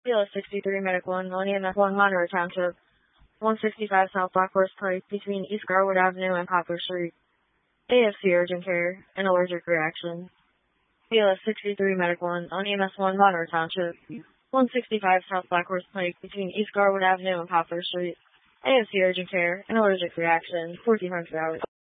BLS 63 Medic 1 on EMS 1 Monroe Township, 165 South Black Horse Pike between East Garwood Avenue and Poplar Street. AFC urgent care, an allergic reaction. BLS 63 Medic 1 on EMS 1 Monroe Township, 165 South Black Horse Pike between East Garwood Avenue and Poplar Street. AFC urgent care, an allergic reaction, 1400 hours.